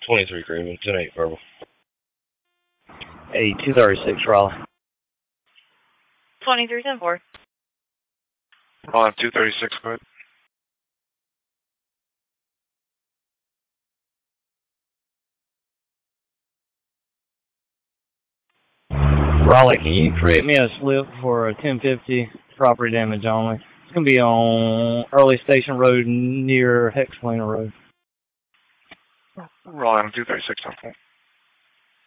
23 Greenman, 10-8 verbal. Hey, 236 Raleigh. 23-4. Raleigh 236, go ahead. Raleigh, can you create me a slip for a 1050 property damage only? It's going to be on Early Station Road near Hex Plainer Road. Raleigh 236, okay.